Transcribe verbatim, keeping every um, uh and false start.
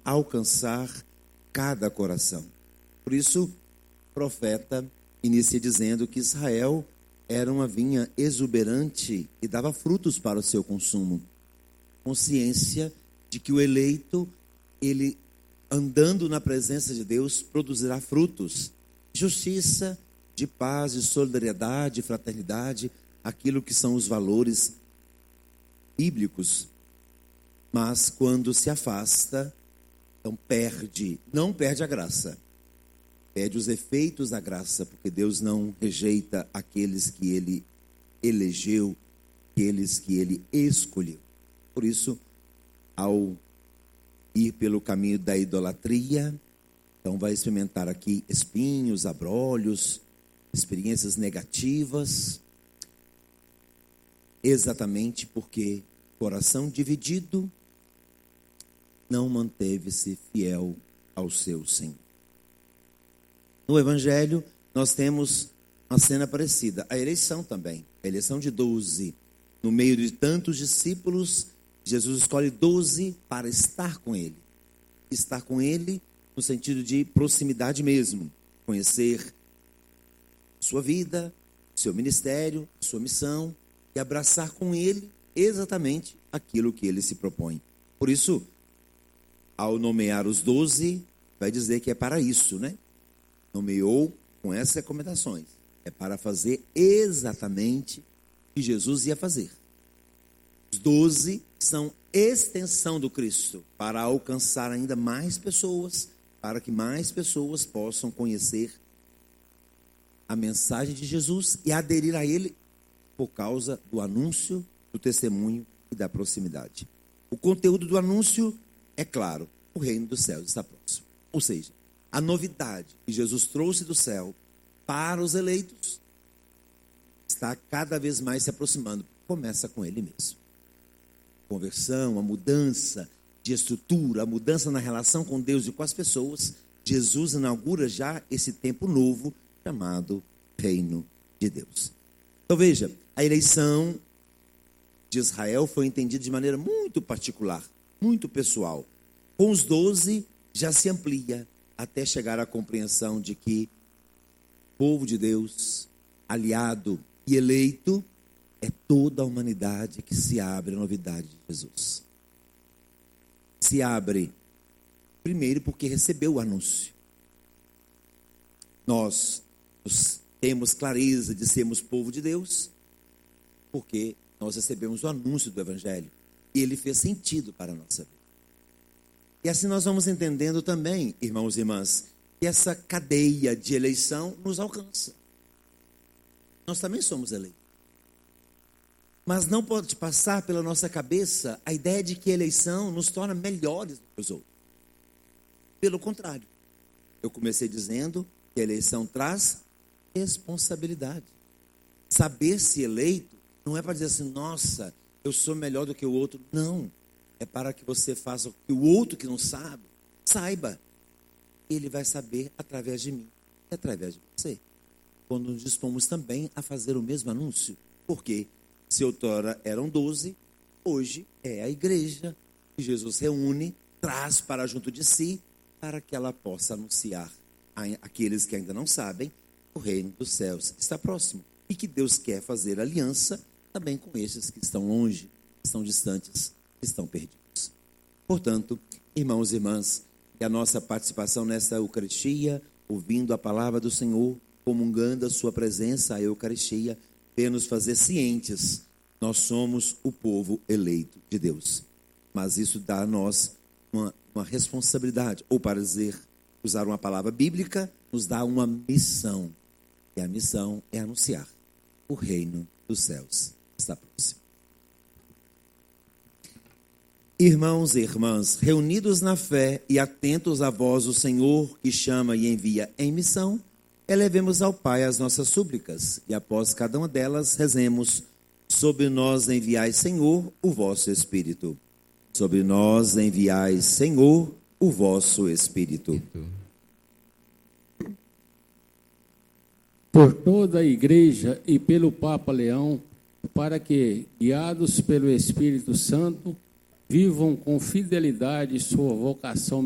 alcançar cada coração. Por isso, o profeta inicia dizendo que Israel era uma vinha exuberante e dava frutos para o seu consumo. Consciência de que o eleito, ele andando na presença de Deus, produzirá frutos. Justiça, de paz, de solidariedade, de fraternidade, aquilo que são os valores bíblicos. Mas quando se afasta, então perde, não perde a graça, perde os efeitos da graça, porque Deus não rejeita aqueles que Ele elegeu, aqueles que Ele escolheu. Por isso, ao ir pelo caminho da idolatria, então vai experimentar aqui espinhos, abrolhos, experiências negativas, exatamente porque coração dividido não manteve-se fiel ao seu Senhor. No Evangelho, nós temos uma cena parecida, a eleição também, a eleição de doze. No meio de tantos discípulos, Jesus escolhe doze para estar com Ele. Estar com Ele no sentido de proximidade mesmo, conhecer sua vida, seu ministério, sua missão, e abraçar com Ele exatamente aquilo que Ele se propõe. Por isso, ao nomear os doze, vai dizer que é para isso, né? Nomeou com essas recomendações. É para fazer exatamente o que Jesus ia fazer. Os doze são extensão do Cristo para alcançar ainda mais pessoas, para que mais pessoas possam conhecer a mensagem de Jesus e aderir a Ele por causa do anúncio, do testemunho e da proximidade. O conteúdo do anúncio é claro, o reino dos céus está próximo. Ou seja, a novidade que Jesus trouxe do céu para os eleitos está cada vez mais se aproximando. Começa com Ele mesmo. Conversão, a mudança de estrutura, a mudança na relação com Deus e com as pessoas. Jesus inaugura já esse tempo novo chamado Reino de Deus. Então veja, a eleição de Israel foi entendida de maneira muito particular, muito pessoal. Com os doze já se amplia até chegar à compreensão de que o povo de Deus, aliado e eleito, é toda a humanidade que se abre à novidade de Jesus. Se abre, primeiro, porque recebeu o anúncio. Nós temos clareza de sermos povo de Deus, porque nós recebemos o anúncio do Evangelho, e ele fez sentido para a nossa vida. E assim nós vamos entendendo também, irmãos e irmãs, que essa cadeia de eleição nos alcança. Nós também somos eleitos. Mas não pode passar pela nossa cabeça a ideia de que a eleição nos torna melhores do que os outros. Pelo contrário, eu comecei dizendo que a eleição traz responsabilidade. Saber-se eleito não é para dizer assim, nossa, eu sou melhor do que o outro. Não, é para que você faça o que o outro que não sabe, saiba. Ele vai saber através de mim e através de você. Quando nos dispomos também a fazer o mesmo anúncio. Por quê? Se outrora eram doze, hoje é a igreja que Jesus reúne, traz para junto de si, para que ela possa anunciar àqueles que ainda não sabem, o reino dos céus está próximo. E que Deus quer fazer aliança também com estes que estão longe, que estão distantes, que estão perdidos. Portanto, irmãos e irmãs, que a nossa participação nesta Eucaristia, ouvindo a palavra do Senhor, comungando a sua presença, a Eucaristia, venha nos fazer cientes, nós somos o povo eleito de Deus. Mas isso dá a nós uma, uma responsabilidade, ou para dizer, usar uma palavra bíblica, nos dá uma missão. E a missão é anunciar o reino dos céus está próximo. Irmãos e irmãs, reunidos na fé e atentos à voz do Senhor que chama e envia em missão, elevemos ao Pai as nossas súplicas e após cada uma delas rezemos: sobre nós enviai, Senhor, o vosso Espírito. Sobre nós enviai, Senhor, o vosso Espírito. Por toda a Igreja e pelo Papa Leão, para que, guiados pelo Espírito Santo, vivam com fidelidade sua vocação